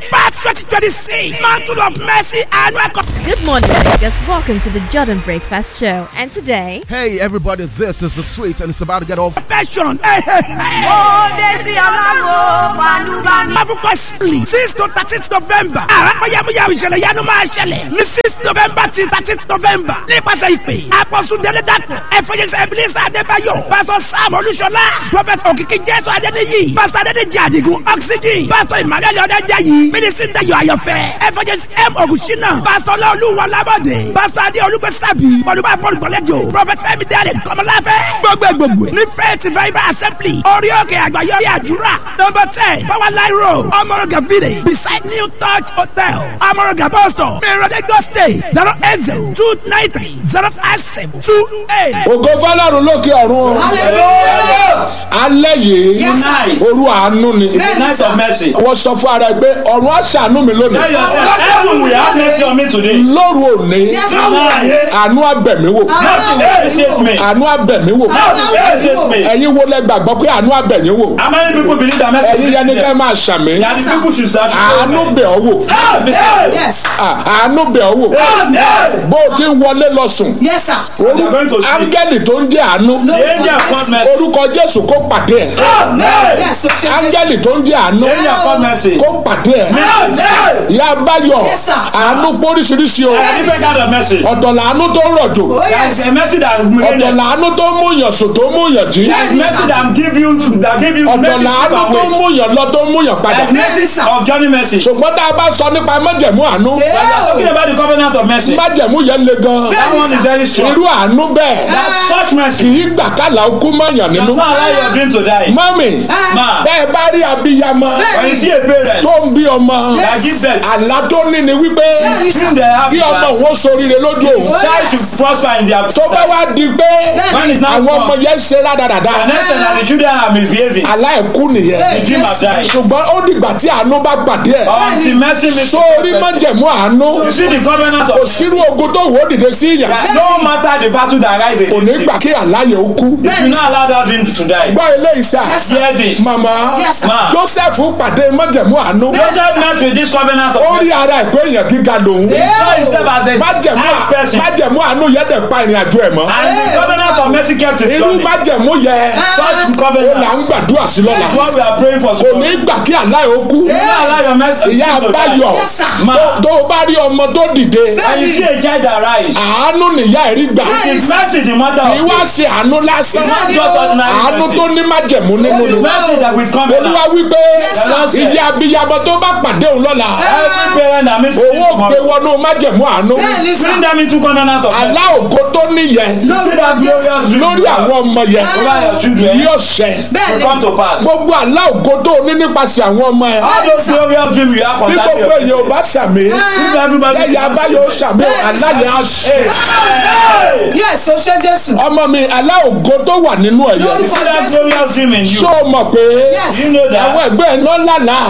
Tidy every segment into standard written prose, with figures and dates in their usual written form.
Impact 2026 Mantle of Mercy Annual. Good morning, Vegas. Welcome to the Jordan Breakfast Show. And today, hey everybody, this is the Sweets, and it's about to get off. Fashion. Oh, this is Africa 6th to 13th November. Ìṣẹ̀lẹ̀ yanu máa ṣẹlẹ̀ ní 6th November till 13th November. Nípasẹ̀ ìpè Apostle Dele Dapò, Evangelist Ebenezer Adébáyọ̀, Pastor Sam Olúṣọlá, Prophet Òkìkí Jésù Adéníyì, Pastor Adédèjì Àdìgún Oxygen, Pastor Emmanuel Ọ̀dẹ́jàyí, Ministry Dayo Ayọ̀fẹ́, Evangelist M. Ògúnṣínà, Pastor Olúwa Lábọ̀dé, Pastor Adé Olúgbẹ́sàbí, Olúwa Paul Gbọ̀lẹ́jọ, Prophet Fẹ́mi Daniel Kọ́mọláfẹ́, gbogbo ní Faith Revival Assembly, Orí Òkè Àgbáyọrí Àdúrà, number 10, Power Line Road, Ọmọrọ̀gà Village, beside New Touch Hotel, Ọmọrọ̀gà Bus Stop, Mẹ́rin Lagos State, 080-293-05728. Ògo fọ́lọ́run lókè ọ̀run. Alẹ́ yìí, òru àánú ni. Night of mercy. Wọ́n sọ fún ara ẹ pé ọ̀run á ṣàánú mi lónìí. Heaven will have mercy on me today. Lóru òní, àánú á bẹ̀ mí wò. Àánú á bẹ̀ mí wò. Ẹ̀yin wo lẹ gbàgbọ́ pé àánú á bẹ̀ yín wò? How many people believe that mercy? Ẹ̀yin yẹn ni kẹ́ máa ṣàmì. Àánú bẹ̀ ọ́ wò. Àánú bẹ̀ ọ́ wò. Bó o ti ń wọlé lọ sùn. Áńgẹ́lì tó ń jẹ́ àánú. Orúkọ Jésù kó pàdé ẹ̀. Áńgẹ́lì tó ń jẹ́ àánú. Kó pàdé ẹ̀. Ìyá Báyọ̀, àánú póríṣiríṣi o. Ọ̀tọ̀ làánú tó ń rọ̀jò. Ọ̀tọ̀ làánú tó ń mú yàn sùn tó ń mú yàn jí. Ọ̀tọ̀ làánú tó ń mú yàn lọ tó ń mú yàn padà. Ṣùgbọ́n tá a bá sọ nípa májẹ̀mú àánú. Májẹ̀mú yẹn le gan. Irú àánú bẹ́ẹ̀ kì í gbà kálà okú mọ̀yàn nínú. Mọ́mì, bẹ́ẹ̀ bá rí abiyamọ tó ń bí ọmọ, àlá tó ní ni wípé kí ọmọ òun ṣoríire lójú òun. Tó bá wá di pé àwọn ọmọ yẹn ṣe rádaràda, àlá ẹ̀kú nìyẹn. Ṣùgbọ́n ó dìgbà tí àánú bá pàdé ẹ̀. Sórí májẹ̀mú àánú, kò sírú ogun tó wò ó dìde sí ìyà. Kò ní gbà kí àláyé ó kú. Gbọ́ ilé ìsà, màmá, Joseph pàdé májẹ̀mú àánú. Ó rí ara ẹ̀ pé èèyàn gíga lòun. Májẹ̀mú àánú yẹn dẹ̀ pa ìrìn àjò ẹ̀ mọ́. Irú májẹ̀mú yẹn ó là ń gbàdúrà sí lọ́la. Kò ní gbà kí àláyé ó kú. Ìyá Báyọ̀, tó o bá rí ọmọ tó dìde, àánú nìyá ẹ̀ rí gbà. Kì í wá ṣe àánú lásán. Àánú tó ní májẹ̀mú nínú ni. Olúwa wípé ìyá abiyamọ tó bá pàdé òun lọ́la, owó gbé wọnú májẹ̀mú àánú. Àlá ògo tó níyẹn lórí àwọn ọmọ yẹn yóò ṣẹ. Gbogbo àlá ògo tó ní nípasẹ̀ àwọn ọmọ yẹn, bí gbogbo èèyàn ò bá ṣàmì, ẹ̀yà Báyọ̀ ṣàmì, àlá yẹn á ṣe. Ọmọ mi, àlá ògo tó wà nínú ẹ̀yẹ. Ṣé o mọ̀ pé àwọn ẹgbẹ́ ẹ̀ náà lálàá?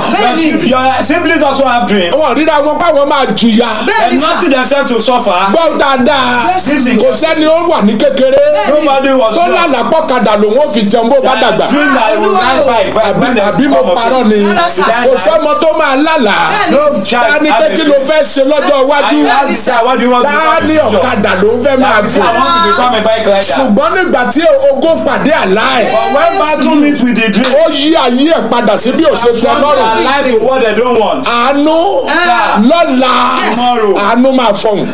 Wọ́n ríra wọn báwọn máa jìyà. Gbọ́ dáadáa, kò sẹ́ni ó wà ní kékeré tó lálàá pọ̀kadà lòun ó fi jẹun bó bá dàgbà. Àbí mo parọ́ ni? Kò sọ́mọ tó máa lálàá. Dání pé kí ló fẹ́ ṣe lọ́jọ́ iwájú? Dání ọ̀kadà ló ń fẹ́ máa gbé. Ṣùgbọ́n nígbà tí ogun pàdé àlá ẹ̀, ó yí ayé ẹ̀ padà sí bí òṣèlú ọlọ́run. Àánú lọ́la, àánú máa fọ̀hún.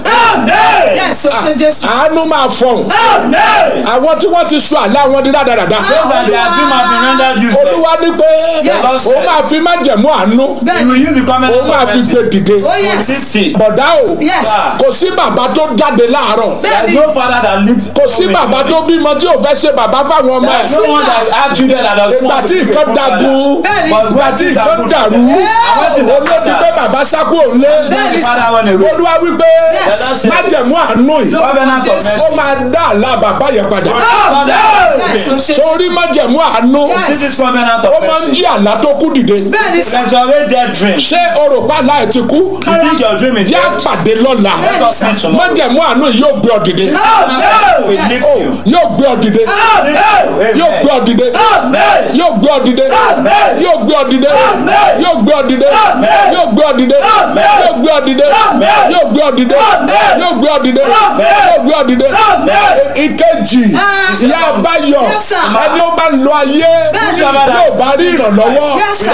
Àánú máa fọ̀hún. Àwọn tí wọ́n ti sọ àlá wọn di rádaràda. Olúwa ní pé ó máa fi májẹ̀mú àánú, ó máa fi gbé dìde. Bọ̀dá o, kò sí bàbá tó jáde láàárọ̀. Kò sí bàbá tó bímọ tí ò fẹ́ ṣe bàbá fáwọn ọmọ ẹ̀. Ìgbà tí nǹkan dagun, ìgbà tí nǹkan dàrú, olódi pé bàbá sákú òun lé. Olúwa wípé májẹ̀mú àánú yìí, ó máa dá àlá bàbá yẹn padà. Sórí májẹ̀mú àánú, ó máa ń jí àlá tó kú dìde. Ṣé o rò pé àlá ẹ̀ ti kú? Yá pàdé lọ́la. Májẹ̀mú àánú yìí yóò gbé ọ dìde. Yóò gbé ọ dìde. Yóò gbé ọ dìde. Yóò gbé ọ dìde. Yóò gbé ọ dìde. Yóò gbé ọ dìde. yóò gbé ọ dìde yóò gbé ọ dìde yóò gbé ọ dìde yóò gbé ọ dìde yóò gbé ọ dìde. ìkejì ìyá àbáyọ ẹni ó bá lọ ayé yóò bá rí ìrànlọ́wọ́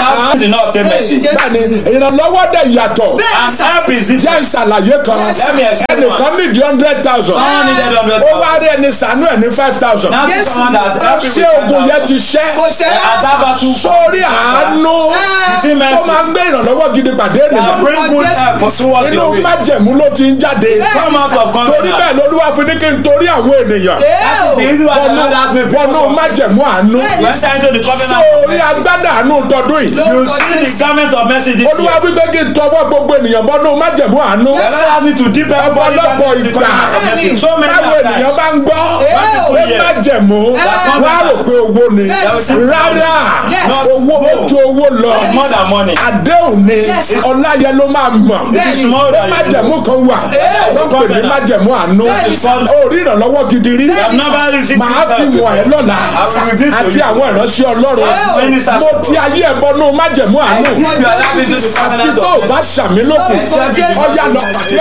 ìrànlọ́wọ́ dẹ̀ yàtọ̀ jẹ́ ìṣàlàyé kan ẹnìkan nídìí 100,000 ó wá rí ẹni sànú ẹ̀ ní 5,000 ṣé ogun yẹn ti ṣẹ́ sórí àánú ó máa ń gbé ìrànlọ́wọ́ gidi pàdé ènìyàn inú májẹ̀mú ló ti ń jáde torí bẹ́ẹ̀ lolúwa fi ní kí n torí àwọn ènìyàn wọnú májẹ̀mú àánú sórí agbádá àánú tọdún yìí olúwa wípé kí n tọwọ́ gbogbo ènìyàn bọ́nú májẹ̀mú àánú ọ̀pọ̀lọpọ̀ ìgbà táwọn ènìyàn bá ń gbọ́ ó májẹ̀mú wá rò pé owó ni rárá owó ó ju owó lọ àdéhùn ni ọláyẹ ló máa mọ̀ ó májẹ̀mú kan wà tó ń pè ní májẹ̀mú àánú ó rí ìrànlọ́wọ́ gidi rí màá fi wọ̀n ẹ́ lọ́la àti àwọn ìránṣẹ́ ọlọ́run mo ti ayé ẹ̀ bọ́nú májẹ̀mú àánú àfi tó o bá ṣàmì lókun ọjà lọ pàdé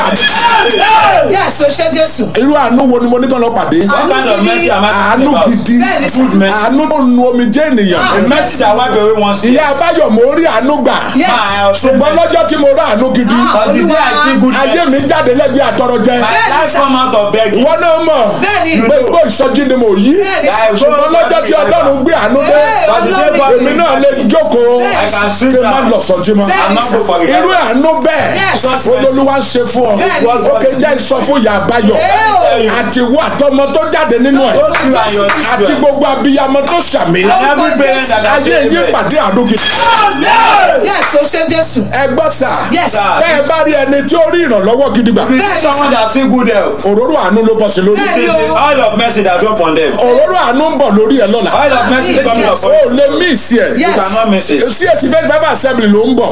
àánú. irú àánú wo ni mo ní kàn lọ pàdé àánú gidi àánú tó nu omijé ènìyàn ìyá abáyọ̀ mo rí àánú gbà ṣùgbọ́n lọ́jọ́ tí mo rí àánú gidi ayé mi jáde lẹ́gbẹ̀ẹ́ àtọrọ jẹ wọ́n náà mọ̀ pé gbó ìsọjí ni mo yí ṣùgbọ́n lọ́jọ́ tí ọlọ́run gbé àánú dé èmi náà lè jókòó kí n má lọ sọjí mọ́ irú àánú bẹ́ẹ̀ olólùwà ń ṣe fún ọ òkè jẹ́ ìsọ fún ìyá àbáyọ̀ àti ìwọ àtọmọ tó jáde nínú ẹ̀ àti gbogbo abiyamọ tó ṣàmì ayé yín pàdé àánú gidi. ẹ gbọ́ sà bẹ́ẹ̀ bá rí ẹni tí ó rí ìrànlọ́wọ́ gidi gbà òróró àánú ló bọ́ sí lórí òróró àánú ń bọ̀ lórí ẹ lọ́la ó lè mí ìsì ẹ̀ sí èsì fẹ́ẹ́ fẹ́ẹ́ bá assembly ló ń bọ̀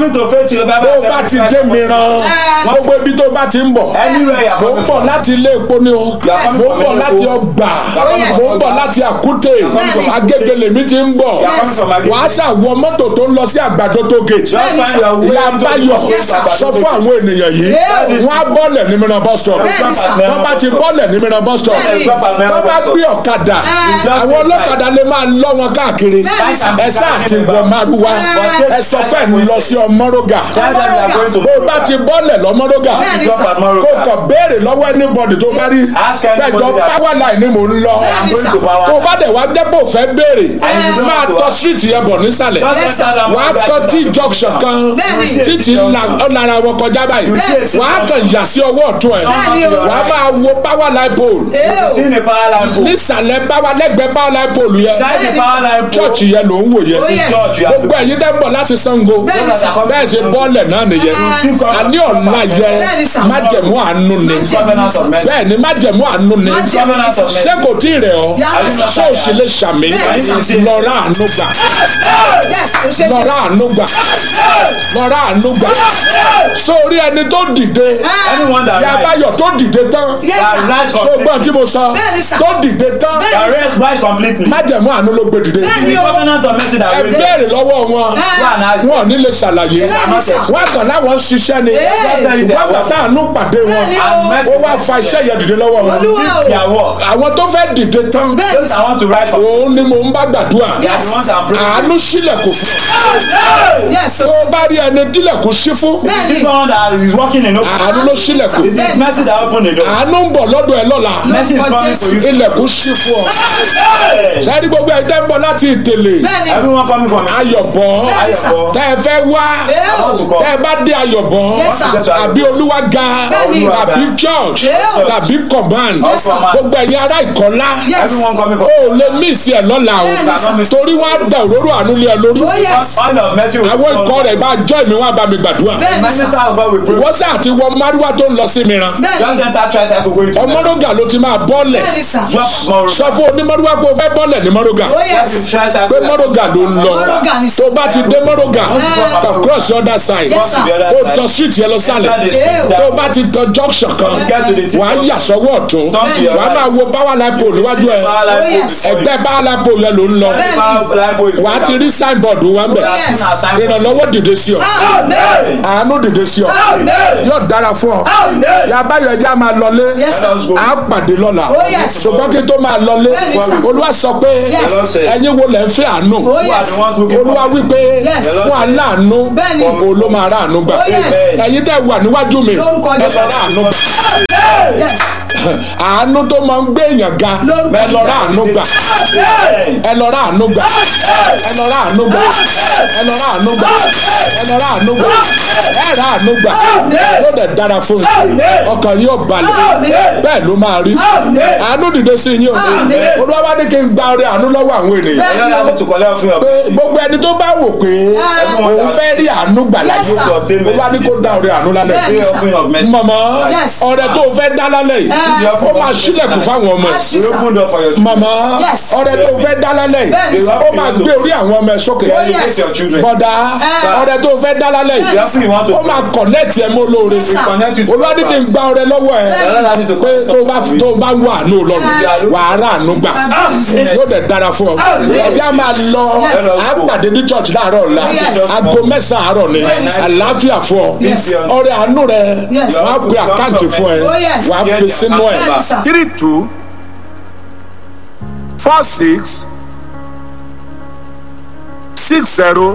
bó bá ti dé mìíràn gbogbo ibi tó bá ti ń bọ̀ mo ń bọ̀ láti ilé epo ni o mo ń bọ̀ láti ọgbà mo ń bọ̀ láti àkútè Agége lèmi ti ń bọ̀ wàá ṣàwọ mọ́tò tó ń lọ sí àgbàdo tó gate ìyá Báyọ̀ sọ fún àwọn ènìyàn yìí wọ́n á bọ́ọ̀lẹ̀ ní mìíràn bus stop wọ́n bá ti bọ́ọ̀lẹ̀ ní mìíràn bus stop wọ́n bá gbé ọ̀kadà àwọn ọlọ́kadà lè máa lọ́ wọn káàkiri ẹ̀sà àti ìwọ̀n márùwá ẹ sọ fẹ́ ń lọ sí ọmọrógà bó bá ti bọ́ọ̀lẹ̀ lọ́mọrógà kó kàn béèrè lọ́wọ́ anybody tó bá rí gbẹ̀jọ power line ni mò ń lọ tó bá dẹ̀ wá dẹ́pọ̀ fẹ́ béèrè máa tọ́ street yẹn bọ̀ nísàlẹ̀ wà á tọ́ tí junction kan títí lára wọn kọjá báyìí wà á kàn yà sí ọwọ́ ọ̀tún ẹ̀ wà á máa wo power line pole nísàlẹ̀ lẹ́gbẹ̀ẹ́ power line pole yẹn church yẹn ló ń wò yẹn gbogbo ẹ̀yin tẹ́ ń bọ̀ láti Ṣàngó bẹ́ẹ̀ ti bọ́ọ̀lẹ̀ náà nìyẹn àní ọ̀la yẹ májẹ̀mú àánú ni bẹ́ẹ̀ ni májẹ̀mú àánú ni ṣé kò tí ì rẹ̀ ọ́ ṣé o sì lè ṣàmì lọ́ra àánú gbà lọ́ra àánú gbà lọ́ra àánú gbà sórí ẹni tó dìde Yàbáyọ̀ tó dìde tán ṣùgbọ́n tí mo sọ tó dìde tán májẹ̀mú àánú ló gbé dìde ẹ béèrè lọ́wọ́ wọn ní lè ṣàlàyé wọn kàn láwọn ń ṣiṣẹ́ ni wọ́n gbà tá àánú pàdé wọn ó wá fa iṣẹ́ yẹn dìde lọ́wọ́ wọn àwọn tó fẹ́ dìde tán òun ni mo ń bá gbàdúrà àánú sílẹ̀kùn fún tó bá rí ẹni dílẹ̀kùn sí fún àánú ló sílẹ̀kùn àánú ń bọ̀ lọ́dọ̀ ẹ lọ́la ilẹ̀kùn sí fún ọ sẹ́ni gbogbo ẹ̀ tẹ́ ń bọ̀ láti Ìtẹ̀lé Ayọ̀bọ̀ tẹ́ ẹ fẹ́ wá tẹ́ ẹ bá dé Ayọ̀bọ̀ àbí Olúwaga àbí church àbí command gbogbo ẹ̀yin ará Ìkọ́lá ó lè mí ìsì ẹ̀ lọ́la o torí wọ́n á da òróró àánú lé ẹ lórí àwọn ikọ̀ rẹ̀ bá jọ́ ìmí wọn bá mi gbàdúrà wọ́n sá àti wọ márùwá tó ń lọ sí mìíràn ọmọrógà ló ti máa bọ́ọ̀lẹ̀ sọ fún onímọ̀rúwá pé o fẹ́ bọ́ọ̀lẹ̀ ní mọ́rógà pé mọ́rógà ló ń lọ tó bá ti dé mọ́rógà kà cross the other side kó tọ street yẹn lọ sálẹ̀ tó bá ti tọ junction kan wàá yà sọ́wọ́ ọ̀tún wàá máa wo power line pole níwájú ẹ ẹgbẹ́ power line pole yẹn ló ń lọ wàá ti rí signboard wa mẹ́ ìrànlọ́wọ́ dìde sí ọ àánú dìde sí ọ yóò dára fún ọ yàbáyọ ẹjẹ a máa lọlé à á pàdé lọ́la ṣùgbọ́n kí n tó máa lọlé olúwa sọ pé ẹ̀yin wo lẹ́ ń fẹ́ àánú olúwa wí pé fún aláàánú ọ̀pọ̀ ló máa rà àánú gbà ẹ̀yin tẹ́ wà níwájú mi ẹ lọ rà àánú gbà àánú tó máa ń gbé èèyàn ga ẹ lọ rà àánú gbà ẹ lọ rà àánú gbà ẹ lọ rà àánú gbà ẹ lọ rà àánú gbà ẹ lọ rà àánú gbà ẹ rà àánú gbà ló dẹ̀ dára fún yín ọkàn yóò balẹ̀ bẹ́ẹ̀ ló máa rí àánú dìde sí yín o olúwa wá ní kí n gba orí àánú lọ́wọ́ àwọn ènìyàn pé gbogbo ẹni tó bá wò pé òun fẹ́ rí àánú gbà láyé olúwa ní kó dá orí àánú lálẹ́ mọ̀mọ́ ọ̀rẹ́ tó fẹ́ dá lálẹ́ yìí ó máa ṣílẹ̀kùn fáwọn ọmọ ẹ̀ mọ̀mọ́ ọ̀rẹ́ tó fẹ́ dá lálẹ́ yìí ó máa gbé orí àwọn ọmọ ẹ̀ sókè bọ̀dá ọ̀rẹ́ tó fẹ́ dá lálẹ́ yìí ó máa kọ̀nẹ́ẹ̀tì ẹ̀ mọ́ lóore olúwa ní kí n gba ọ̀rẹ́ lọ́wọ́ ẹ̀ pé tó bá wà ní Ọlọ́run wà á rà àánú gbà yóò dẹ̀ dára fún ọ ẹbí a máa lọ àpàdé ní church láàárọ̀ ọ̀la aago 9 àárọ̀ ni àlàáfíà fún ọ ọrẹ àánú rẹ wà á pe àkáǹtì fún ẹ wà á fi sínú ẹ 32 46 60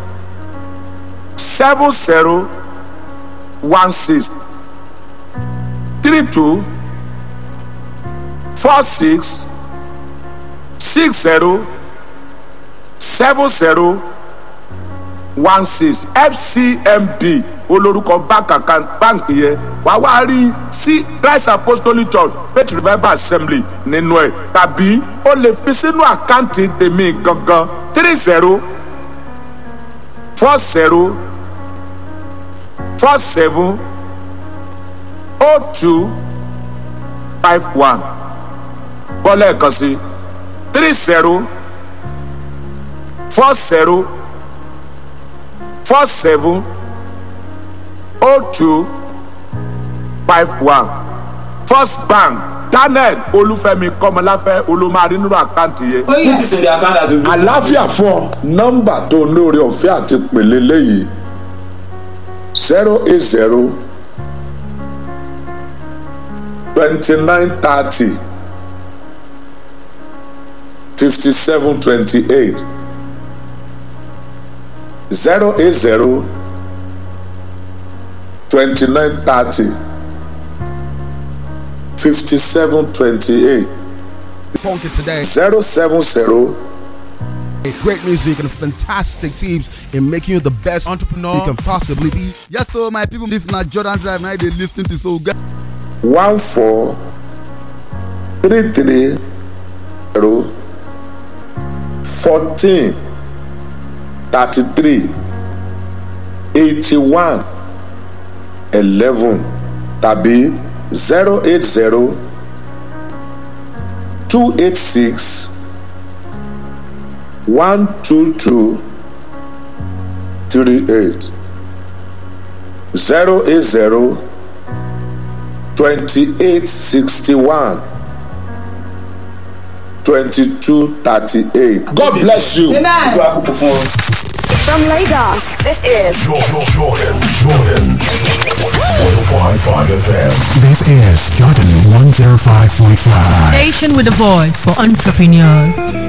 70 16 32 46 60 70 16 FCMB olórúkọ báǹkì yẹn wàá wá rí sí Christ Apostolic Church Faith Revival Assembly nínú ẹ̀ tàbí o lè fi sínú àkáǹtì tèmi gangan 30 40 47 02 51 bọ́lá ẹ̀kan sí 30 40 47 02 51 First Bank Daniel Olúfẹ́mi Kọ́mọláfẹ́ olùmọ̀rí nínú àkáǹtì yẹn. àlàáfíà fún ọ nọ́mbà tó lórí ọ̀fẹ́ àti pèlè léyìí 080 2930 5728 080 2930 5728 Funky today. 070 Great music and fantastic teams in making you the best entrepreneur you can possibly be. Yes, so my people, this is not Jordan Drive. Now they listen to so good. 14 33 14 33 81 11 tàbí 080 286 122 38 080 2861 2238. God bless you. Amen. From Lagos, this is Jordan 105.5 FM. This is Jordan 105.5. Station with a voice for entrepreneurs.